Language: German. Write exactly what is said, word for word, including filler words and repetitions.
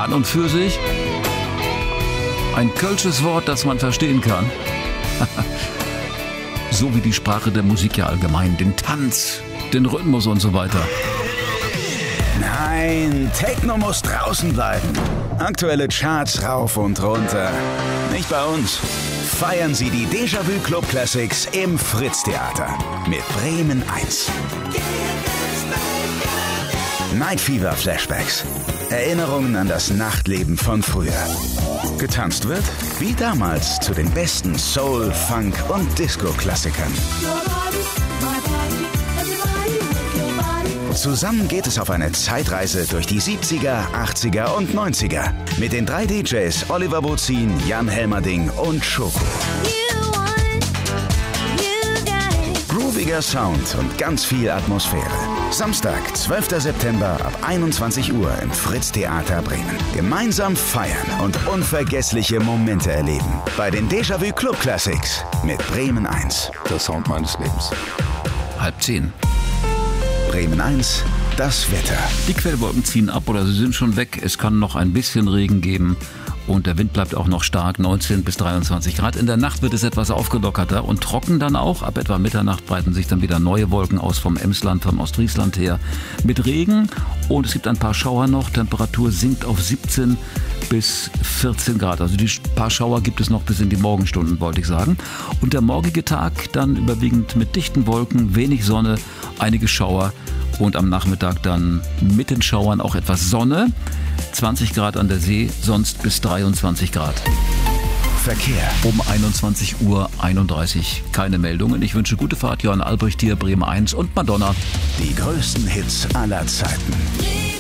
An und für sich ein kölsches Wort, das man verstehen kann. So wie die Sprache der Musik ja allgemein, den Tanz, den Rhythmus und so weiter. Nein, Techno muss draußen bleiben. Aktuelle Charts rauf und runter. Nicht bei uns. Feiern Sie die Déjà-vu Club Classics im Fritz-Theater mit Bremen eins. Night Fever Flashbacks. Erinnerungen an das Nachtleben von früher. Getanzt wird wie damals zu den besten Soul, Funk und Disco-Klassikern. Zusammen geht es auf eine Zeitreise durch die siebziger, achtziger und neunziger mit den drei D Js Oliver Bozin, Jan Helmerding und Schoko. Grooviger Sound und ganz viel Atmosphäre. Samstag, zwölfter September ab einundzwanzig Uhr im Fritz-Theater Bremen. Gemeinsam feiern und unvergessliche Momente erleben. Bei den Déjà-vu Club Classics mit Bremen eins. Der Sound meines Lebens. Halb zehn. Bremen eins, das Wetter. Die Quellwolken ziehen ab oder sie sind schon weg. Es kann noch ein bisschen Regen geben. Und der Wind bleibt auch noch stark, neunzehn bis dreiundzwanzig Grad. In der Nacht wird es etwas aufgelockerter und trocken dann auch. Ab etwa Mitternacht breiten sich dann wieder neue Wolken aus vom Emsland, vom Ostfriesland her. Mit Regen und es gibt ein paar Schauer noch. Temperatur sinkt auf siebzehn bis vierzehn Grad. Also die paar Schauer gibt es noch bis in die Morgenstunden, wollte ich sagen. Und der morgige Tag dann überwiegend mit dichten Wolken, wenig Sonne, einige Schauer. Und am Nachmittag dann mit den Schauern auch etwas Sonne. zwanzig Grad an der See, sonst bis dreiundzwanzig Grad. Verkehr. Um einundzwanzig Uhr einunddreißig keine Meldungen. Ich wünsche gute Fahrt. Johann Albrecht hier, Bremen eins und Madonna. Die größten Hits aller Zeiten.